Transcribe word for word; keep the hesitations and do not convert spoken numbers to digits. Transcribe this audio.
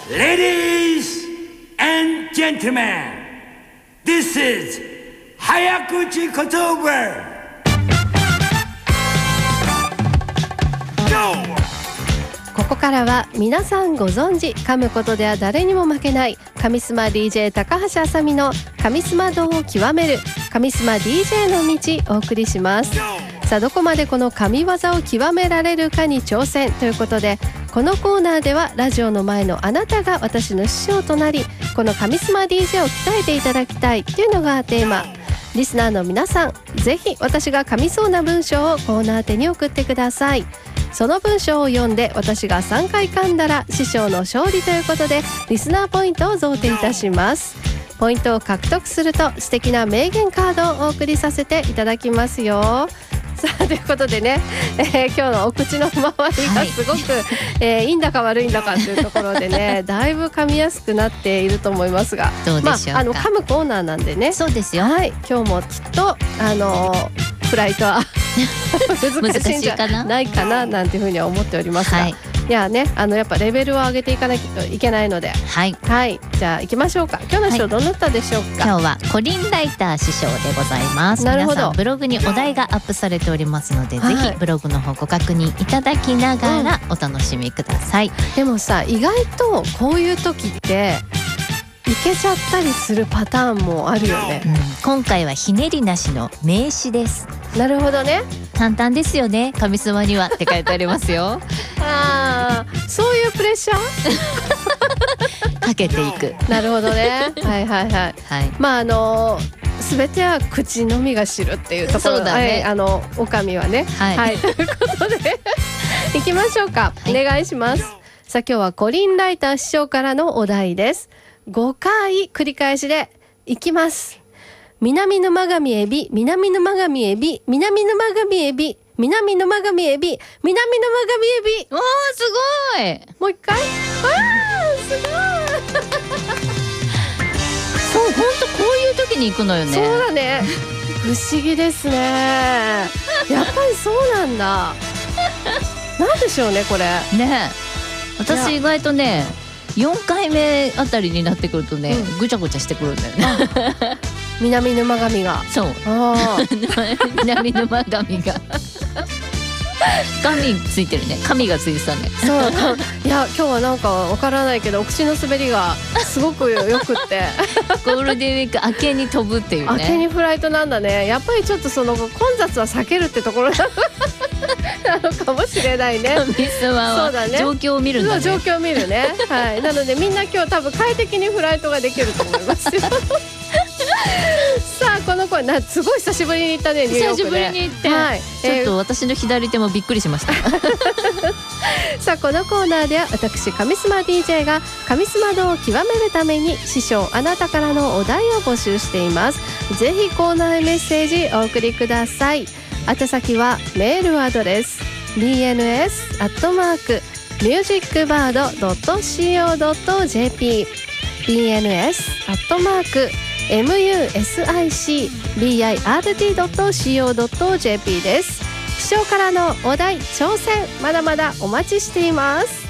Ladies and gentlemen, this is 早口言葉。 ここからは皆さんご存知、噛むことでは誰にも負けないカミスマ ディージェー 高橋あさみのカミスマ道を極めるカミスマ ディージェー の道をお送りします。さあ、どこまでこの神業を極められるかに挑戦ということで、このコーナーではラジオの前のあなたが私の師匠となり、このカミスマ ディージェー を鍛えていただきたいというのがテーマ。リスナーの皆さん、ぜひ私が噛みそうな文章をコーナー宛に送ってください。その文章を読んで私がさんかい噛んだら師匠の勝利ということで、リスナーポイントを贈呈いたします。ポイントを獲得すると素敵な名言カードをお送りさせていただきますよ。さあ、ということでね、えー、今日のお口の周りがすごく、はいえー、いいんだか悪いんだかというところでねだいぶ噛みやすくなっていると思いますが、 どうでしょうか。 まあ、あの噛むコーナーなんでね。 そうですよ、 はい、今日もきっとあのー、フライトは難しいんじゃないかななんていうふうには思っておりますが、はい、いやね、あのやっぱレベルを上げていかなきゃいけないので、はい、はい、じゃあ行きましょうか。今日の師匠どうなったでしょうか。 はい、今日はコリンライター師匠でございます。 なるほど。 皆さんブログにお題がアップされておりますので、はい、ぜひブログの方ご確認いただきながらお楽しみください。うん、 でもさ、意外とこういう時っていけちゃったりするパターンもあるよね。うん、 今回はひねりなしの名詞です。 なるほどね。 簡単ですよね、カミスマにはって書いてありますよ。 ああ、そういうプレッシャーかけていく。 なるほどね。はいはいはい。はい、まああの全ては口のみが知るっていうところだね。はい、あのおかみはね。はい。はい、ということで行きましょうか。お願いします。はい、さあ、今日はコリンライター師匠からのお題です。ごかい繰り返しでいきます。南のマガミエビ、南のマガミエビ、南のマガミエビ、南のマガミエビ、南のマガミエビ。 おー、すごい。 もう一回。わー、すごい。 そう、本当こういう時に行くのよね。 そうだね。不思議ですね。やっぱりそうなんだ。なんでしょうね、これ。ね。 私意外とね、よんかいめあたりになってくるとね、うん、ぐちゃぐちゃしてくるんだよね。 南沼神が。 そう。あ南沼神が。神ついてるね。神がついてたね。 そう。いや、今日はなんかわからないけど、お口の滑りがすごくよくって。 ゴールデンウィーク明けに飛ぶっていうね。 明けにフライトなんだね。やっぱりちょっとその混雑は避けるってところなのかもしれないね。 神様は状況を見るんだね。 そう、状況を見るね。はい。なのでみんな今日多分快適にフライトができると思いますよ。さあ、この子なすごい久しぶりに行ったね、ニューヨークで。 久しぶりに行って、はい、ちょっと私の左手もびっくりしました。 さあ、このコーナーでは私カミスマ ディージェー がカミスマ道を極めるために師匠あなたからのお題を募集しています。ぜひコーナーへメッセージお送りください。宛先はメールアドレス ビーエヌエス アットマーク ミュージックバード ドット シーオー ドット ジェーピー ビーエヌエス アットマーク ミュージックバード ドット シーオー ドット ジェーピー です。師匠からのお題挑戦、まだまだお待ちしています。